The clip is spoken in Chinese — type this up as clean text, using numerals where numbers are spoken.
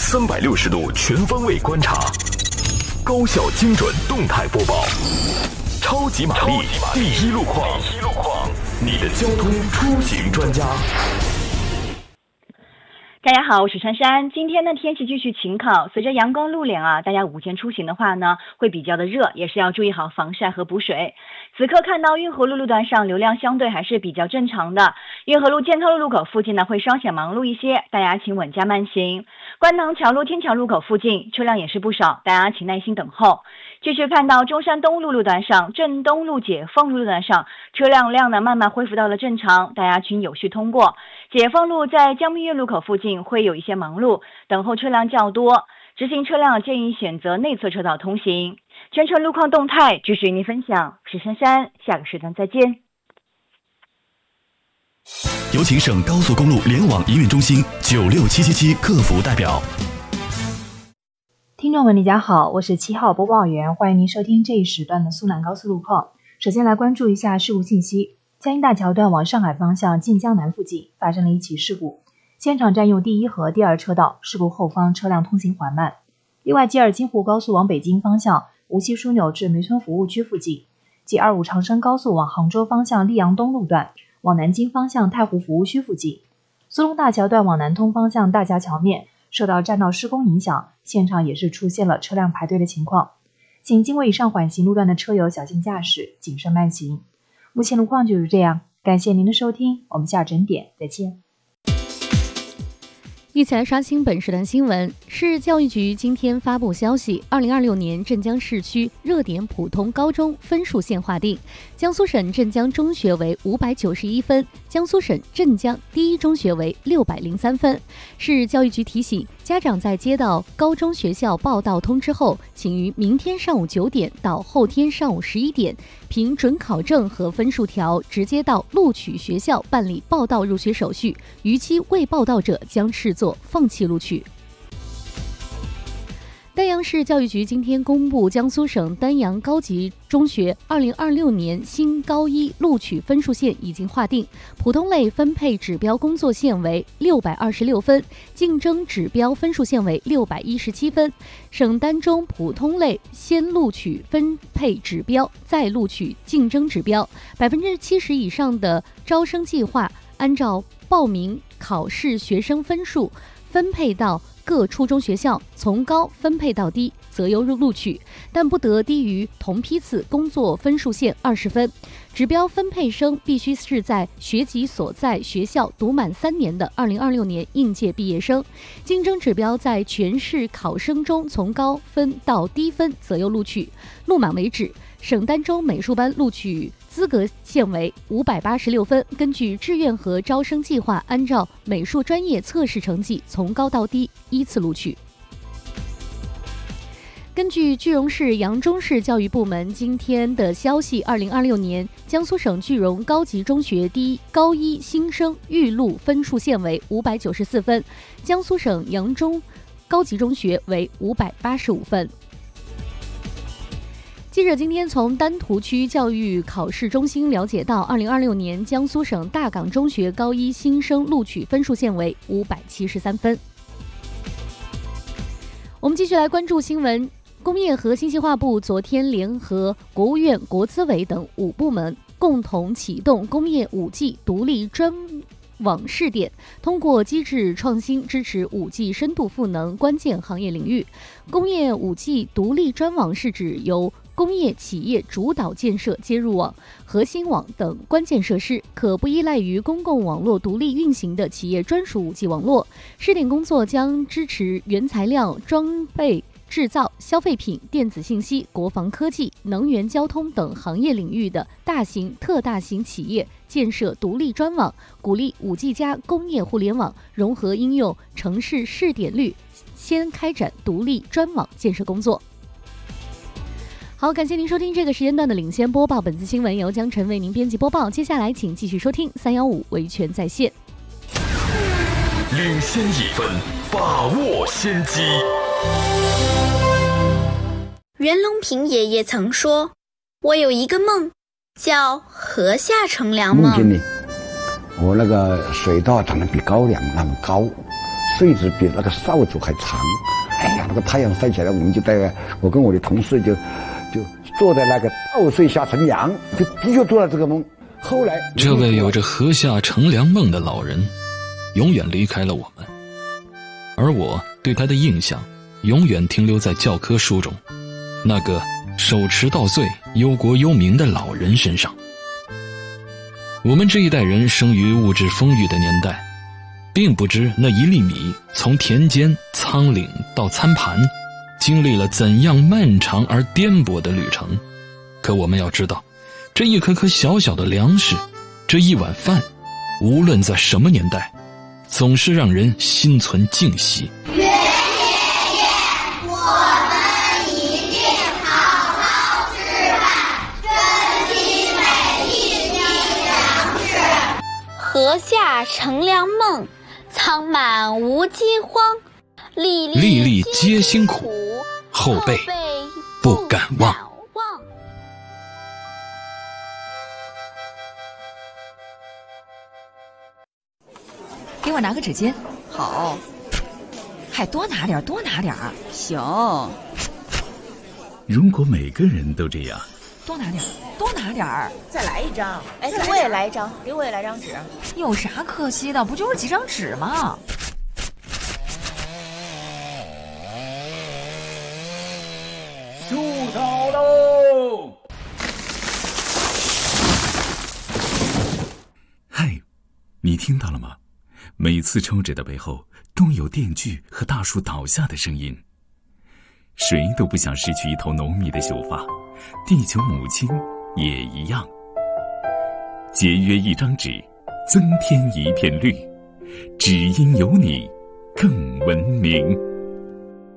360度全方位观察，高效精准动态播报，超级玛丽第一路况，你的交通出行专家。 大家好，我是珊珊。今天呢，天气继续晴考，随着阳光露脸大家午间出行的话呢，会比较的热，也是要注意好防晒和补水。此刻看到运河路路段上流量相对还是比较正常的，运河路建康路路口附近呢会稍显忙碌一些，大家请稳加慢行。观塘桥路天桥路口附近车辆也是不少，大家请耐心等候。继续看到中山东路路段上、镇东路解放路路段上，车辆量呢慢慢恢复到了正常，大家请有序通过。解放路在江蜜苑路口附近会有一些忙碌，等候车辆较多，直行车辆建议选择内侧车道通行。全程路况动态继续与您分享，我是珊珊，下个时段再见。 有请省高速公路联网营运中心96777客服代表。 听众们，大家好，我是7号播报员，欢迎您收听这一时段的苏南高速路况。首先来关注一下事故信息。嘉兴大桥段往上海方向晋江南附近发生了一起事故，现场占用第一和第二车道，事故后方车辆通行缓慢。另外，G2京沪高速往北京方向无锡枢纽至梅村服务区附近，G25长深高速往杭州方向溧阳东路段往南京方向太湖服务区附近，苏龙大桥段往南通方向大峡桥面受到占道施工影响，现场也是出现了车辆排队的情况，请经过以上缓行路段的车友小心驾驶，谨慎慢行。目前路况就是这样，感谢您的收听，我们下整点再见。 一起来刷新本时段新闻。市教育局今天发布消息，2026年镇江市区热点普通高中分数线划定，江苏省镇江中学为591分，江苏省镇江第一中学为603分。市教育局提醒，家长在接到高中学校报到通知后，请于明天上午9点到后天上午11点，凭准考证和分数条直接到录取学校办理报到入学手续，逾期未报到者将视作放弃录取。丹阳市教育局今天公布江苏省丹阳高级中学2026年新高一录取分数线已经划定，普通类分配指标工作线为626分，竞争指标分数线为617分。省单中普通类先录取分配指标，再录取竞争指标，70%以上的招生计划按照报名考试学生分数分配到各初中学校，从高分配到低则优录取，但不得低于同批次工作分数线20分。指标分配生必须是在学籍所在学校读满3年的2026年应届毕业生。竞争指标在全市考生中从高分到低分则优录取。录满为止，省单中美术班录取资格线为586分，根据志愿和招生计划，按照美术专业测试成绩从高到低依次录取。根据句容市扬中市教育部门今天的消息，2026年江苏省句容高级中学高一新生预录分数线为594分，江苏省扬中高级中学为585分。记者今天从丹徒区教育考试中心了解到，2026年江苏省大港中学高一新生录取分数线为573分。我们继续来关注新闻。工业和信息化部昨天联合国务院国资委等5部门，共同启动工业 5G 独立专网试点，通过机制创新支持 5G 深度赋能关键行业领域。工业 5G 独立专网是指由工业企业主导建设接入网、核心网等关键设施，可不依赖于公共网络独立运行的企业专属 5G 网络。试点工作将支持原材料、装备制造、消费品、电子信息、国防科技、能源交通等行业领域的大型、特大型企业建设独立专网，鼓励 5G 加工业互联网融合应用城市试点率，先开展独立专网建设工作。好，感谢您收听这个时间段的领先播报，本次新闻由江晨为您编辑播报。接下来请继续收听315维权在线。 领先1分，把握先机。 袁隆平爷爷曾说，我有一个梦，叫河下乘凉梦。 梦见呢，我那个水稻长得比高粱那么高， 穗子比那个扫帚还长。哎呀，那个太阳晒起来，我跟我的同事就坐在那个稻穗下乘凉，就做了这个梦。后来， 这位有着禾下乘凉梦的老人，永远离开了我们，而我对他的印象，永远停留在教科书中，那个手持稻穗、忧国忧民的老人身上。我们这一代人生于物质丰裕的年代，并不知那一粒米从田间、仓廪到餐盘，经历了怎样漫长而颠簸的旅程。可我们要知道，这一颗颗小小的粮食，这一碗饭，无论在什么年代，总是让人心存敬惜。 愿爷爷，我们一定好好吃饭，珍惜每一滴粮食。 禾下乘凉梦，仓满无饥荒，粒粒皆辛苦，后辈不敢忘。 给我拿个纸巾。 好， 还多拿点，多拿点。 行。 如果每个人都这样， 多拿点，多拿点。 再来一张。哎，给我也来一张，给我也来张纸。 有啥可惜的？不就是几张纸吗？ 树草喽！ 嗨，你听到了吗？每次抽纸的背后都有电锯和大树倒下的声音。谁都不想失去一头浓密的秀发，地球母亲也一样。节约一张纸，增添一片绿，只因有你更文明。